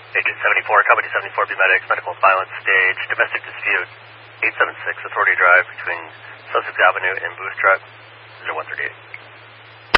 Agent 74, Company 74, B Medics, medical violence stage, domestic dispute, 876 Authority Drive between Sussex Avenue and Booth Truck, 0138.